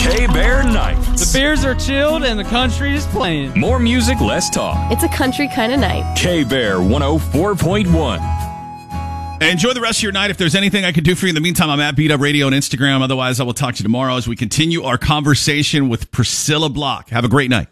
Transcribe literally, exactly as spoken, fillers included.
K-Bear Nights. The beers are chilled and the country is playing. More music, less talk. It's a country kind of night. K-Bear one oh four point one. Enjoy the rest of your night. If there's anything I can do for you in the meantime, I'm at Beat Up Radio on Instagram. Otherwise, I will talk to you tomorrow as we continue our conversation with Priscilla Block. Have a great night.